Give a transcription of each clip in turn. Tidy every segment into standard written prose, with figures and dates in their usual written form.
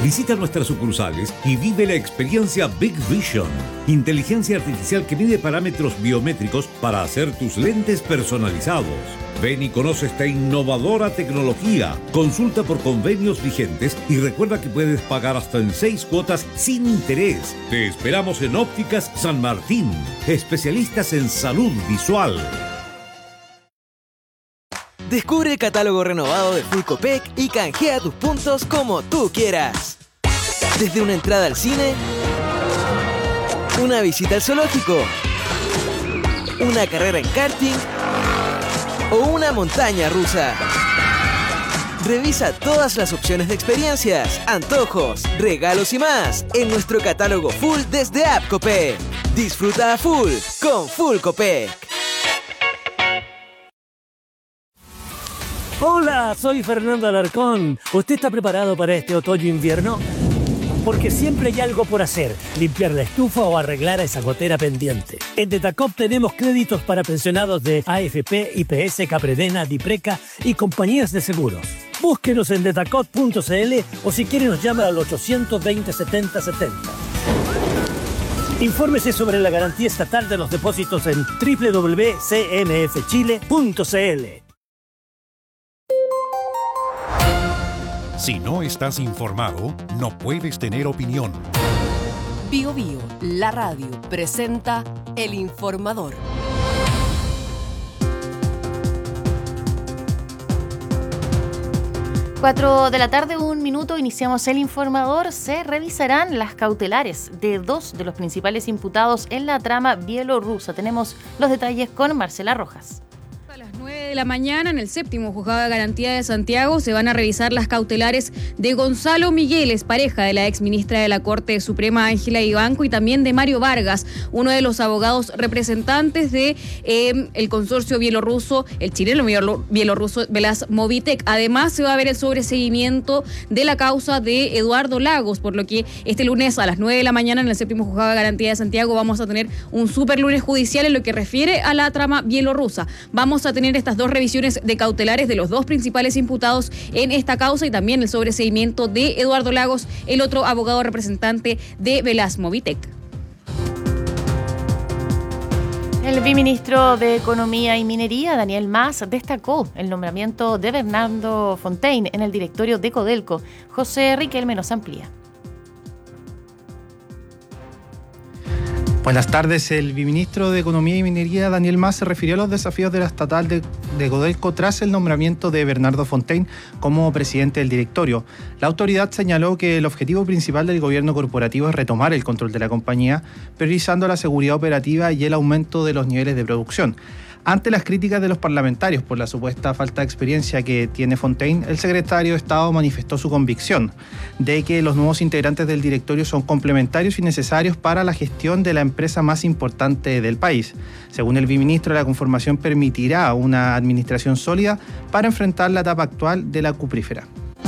Visita nuestras sucursales y vive la experiencia Big Vision, inteligencia artificial que mide parámetros biométricos para hacer tus lentes personalizados. Ven y conoce esta innovadora tecnología. Consulta por convenios vigentes y recuerda que puedes pagar hasta en 6 cuotas sin interés. Te esperamos en Ópticas San Martín, especialistas en salud visual. Descubre el catálogo renovado de Full Copec y canjea tus puntos como tú quieras. Desde una entrada al cine, una visita al zoológico, una carrera en karting o una montaña rusa. Revisa todas las opciones de experiencias, antojos, regalos y más en nuestro catálogo Full desde App Copec. Disfruta a full con Full Copec. Hola, soy Fernando Alarcón. ¿Usted está preparado para este otoño-invierno? Porque siempre hay algo por hacer, limpiar la estufa o arreglar esa gotera pendiente. En Detacop tenemos créditos para pensionados de AFP, IPS, Capredena, Dipreca y compañías de seguros. Búsquenos en detacop.cl o si quiere nos llama al 820 70 70. Infórmese sobre la garantía estatal de los depósitos en www.cmfchile.cl. Si no estás informado, no puedes tener opinión. Bio Bio, la radio, presenta El Informador. 4 de la tarde, 1 minuto, iniciamos El Informador. Se revisarán las cautelares de 2 de los principales imputados en la trama bielorrusa. Tenemos los detalles con Marcela Rojas. A las 9 de la mañana, en el 7º Juzgado de Garantía de Santiago, se van a revisar las cautelares de Gonzalo Migueles, pareja de la exministra de la Corte Suprema Ángela Ivanco, y también de Mario Vargas, uno de los abogados representantes de el consorcio bielorruso, el chileno bielorruso Velazmovitec. Además, se va a ver el sobreseguimiento de la causa de Eduardo Lagos, por lo que este lunes a las 9 de la mañana en el 7º Juzgado de Garantía de Santiago vamos a tener un super lunes judicial en lo que refiere a la trama bielorrusa. Vamos a tener estas 2 revisiones de cautelares de los 2 principales imputados en esta causa y también el sobreseguimiento de Eduardo Lagos, el otro abogado representante de Velazmovitec. El viceministro de Economía y Minería, Daniel Mas, destacó el nombramiento de Bernardo Fontaine en el directorio de Codelco. José Riquelme nos amplía. Buenas tardes. El viceministro de Economía y Minería, Daniel Mas, se refirió a los desafíos de la estatal de Codelco tras el nombramiento de Bernardo Fontaine como presidente del directorio. La autoridad señaló que el objetivo principal del gobierno corporativo es retomar el control de la compañía, priorizando la seguridad operativa y el aumento de los niveles de producción. Ante las críticas de los parlamentarios por la supuesta falta de experiencia que tiene Fontaine, el secretario de Estado manifestó su convicción de que los nuevos integrantes del directorio son complementarios y necesarios para la gestión de la empresa más importante del país. Según el viceministro, la conformación permitirá una administración sólida para enfrentar la etapa actual de la cuprífera.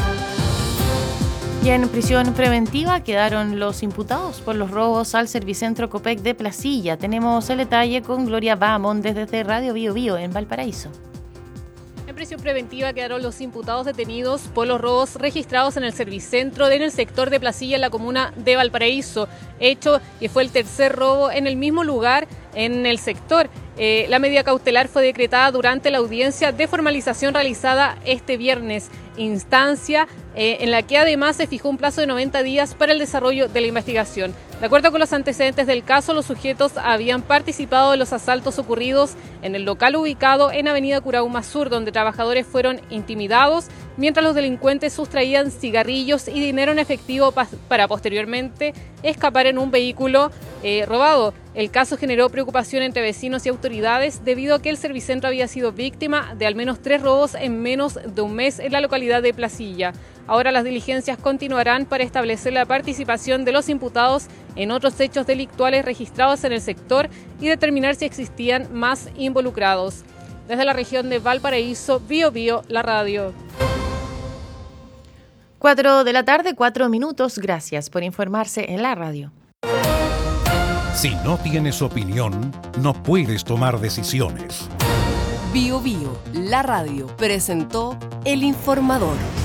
Y en prisión preventiva quedaron los imputados por los robos al Servicentro Copec de Placilla. Tenemos el detalle con Gloria Bamón desde Radio Bio Bio en Valparaíso. En prisión preventiva quedaron los imputados detenidos por los robos registrados en el Servicentro en el sector de Placilla, en la comuna de Valparaíso. Hecho que fue el tercer robo en el mismo lugar en el sector. La medida cautelar fue decretada durante la audiencia de formalización realizada este viernes, instancia en la que además se fijó un plazo de 90 días para el desarrollo de la investigación. De acuerdo con los antecedentes del caso, los sujetos habían participado en los asaltos ocurridos en el local ubicado en Avenida Curauma Sur, donde trabajadores fueron intimidados mientras los delincuentes sustraían cigarrillos y dinero en efectivo para posteriormente escapar en un vehículo robado. El caso generó preocupación entre vecinos y autoridades debido a que el Servicentro había sido víctima de al menos 3 robos en menos de un mes en la localidad de Placilla. Ahora las diligencias continuarán para establecer la participación de los imputados en otros hechos delictuales registrados en el sector y determinar si existían más involucrados. Desde la región de Valparaíso, Bio Bio, la radio. 4 de la tarde, 4 minutos. Gracias por informarse en la radio. Si no tienes opinión, no puedes tomar decisiones. Bio Bio, la radio, presentó El Informador.